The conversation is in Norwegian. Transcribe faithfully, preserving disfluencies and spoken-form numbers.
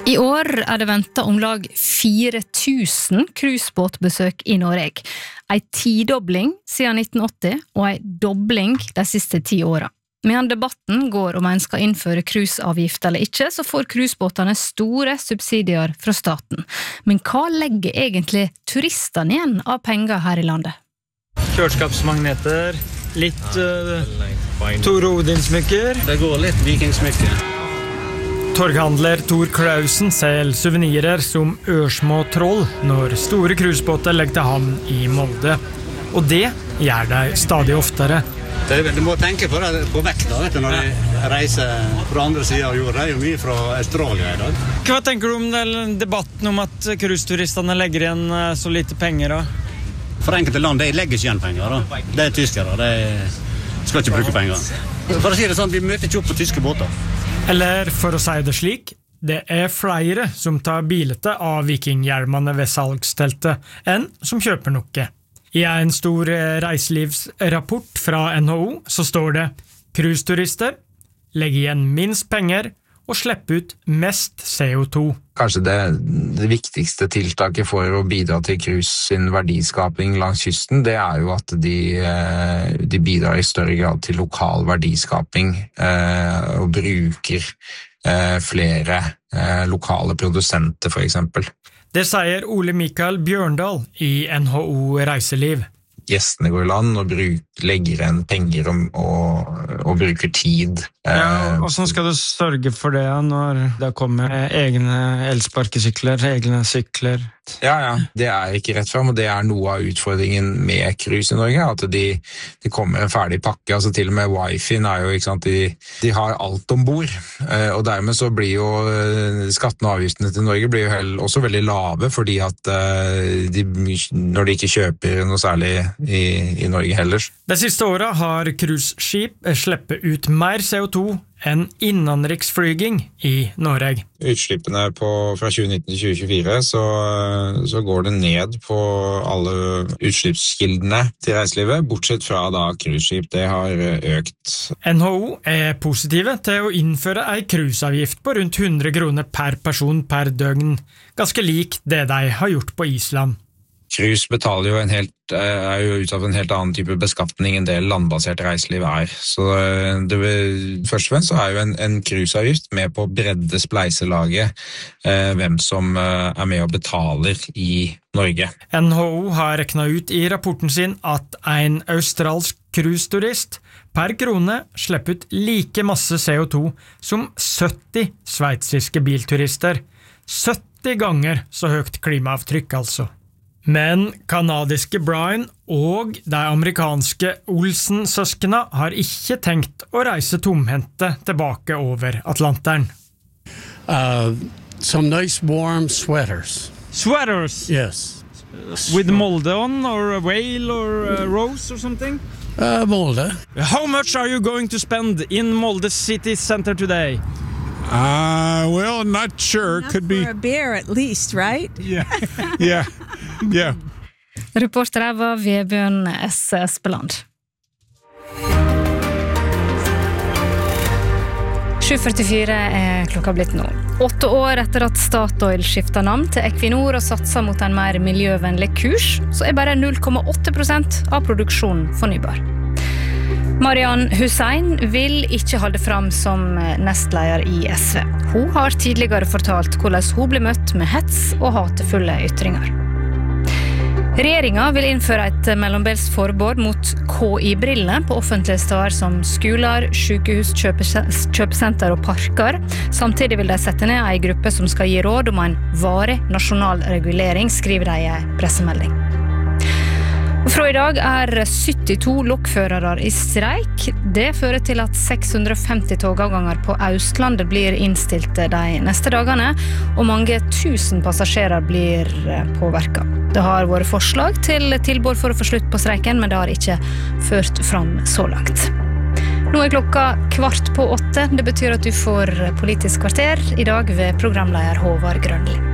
I år er det ventet om lag fire tusen cruisebåtbesøk i Norge. En tidobling siden nitten åtti og en dobling de siste ti årene. Medan debatten går om en skal innføre cruiseavgift eller ikke, så får cruisebåtene store subsidier fra staten. Men hva legger egentlig turistene igjen av penger her i landet? Kjøleskapsmagneter, litt uh, Tore Odin-smykker. Det går litt vikingsmykker. Torghandler Tor Klausen selger suvenirer som ørsmå troll når store cruisebåter legger til havn i Molde. Og det gjør de stadig oftere. Det er, du må tenke på, det, på vekt da, vet du, når de reiser fra andre siden av jorda. Det er jo mye fra Australia i dag. Hva tenker du om den debatten om at cruiseturistene legger igjen så lite penger? Da? For enkelte land, de legger ikke igjen penger. Da. Det er tyskere, de skal ikke bruke penger. For å si det sånn, vi møter ikke opp på tyske båter. Eller for å si det slik, det er flere som tar bilete av vikinghjelmene ved salgsteltet enn som kjøper noe. I en stor reiselivsrapport fra N H O så står det «Cruiseturister legger igjen minst penger og slipper ut mest C O to». Kanskje det, det viktigste tiltaket for å bidra til cruise sin verdiskaping langs kysten, det er jo at de, de bidrar i større grad til lokal verdiskaping eh, og bruker eh, flere eh, lokale produsenter for eksempel. Det sier Ole Mikael Bjørndal i N H O Reiseliv. Gjestene går i land og bruk, legger en penger og, og, og bruker tid. Ja, og sånn skal du sørge for det når det kommer egne elsparkesykler, egne sykler? Ja, ja, det er ikke rett frem, og det er noe av utfordringen med cruise i Norge, at de, de kommer en ferdig pakke, altså til og med wifi-en er jo, ikke sant, de, de har alt ombord, og dermed så blir jo skattene og avgiftene til Norge blir jo heller også veldig lave, fordi at de, når de ikke kjøper noe særlig i, i Norge heller. De siste årene har cruiseskip sleppet ut mer C O to enn innenriksflyging i Norge. Utslippene på, fra tjue nitten til tjue tjuefire så, så går det ned på alle utslippskildene til reiselivet, bortsett fra da cruiseskip, det har økt. N H O er positive til å innføre en cruiseavgift på rundt hundre kroner per person per døgn, ganske lik det de har gjort på Island. Cruise betaler jo en helt, er jo ut av en helt annen type beskatning enn det landbasert reiseliv er. Så det vil, først og fremst så er jo en, en cruiseavgift med på bredde spleiselaget eh, hvem som eh, er med og betaler i Norge. N H O har reknet ut i rapporten sin at en australsk cruiseturist per krone slipper ut like masse C O to som sytti sveitsiske bilturister. sytti ganger så høyt klimaavtrykk altså. Men kanadiske Brian og de amerikanske Olsen-søskene har ikke tenkt å reise tomhendte tilbake over Atlanteren. Uh, some nice warm sweaters. Sweaters? Yes. With Molde on, or a whale, or a rose, or something? Uh, Molde. How much are you going to spend in Molde city center today? Uh, well, not sure. Enough Could be for a bear at least, right? Yeah, yeah, yeah. Reporter her var Vebjørn S. Espeland. sju førtifire er klokka blitt nå. Åtte år etter at Statoil skiftet navn til Equinor og satset mot en mer miljøvennlig kurs, så er bare null komma åtte prosent av produksjonen fornybar. Mariann Hussein vil ikke holde fram som nestleder i S V. Hun har tidligere fortalt hvordan hun ble møtt med hets og hatefulle ytringer. Regjeringen vil innføre et mellombels forbud mot K I-briller på offentlige steder som skoler, sykehus, kjøpesenter og parker. Samtidig vil de sette ned en gruppe som skal gi råd om en varig nasjonal regulering, skriver de i en pressemelding. Fra i dag er syttito lokførere i streik. Det fører til at seks hundre og femti togavganger på Østlandet blir innstilt de neste dagene, og mange tusen passasjerer blir påvirket. Det har vært forslag til tilbud for å få slutt på streiken, men det har ikke ført fram så langt. Nå er klokka kvart på åtte. Det betyr at du får Politisk kvarter i dag ved programleder Håvard Grønli.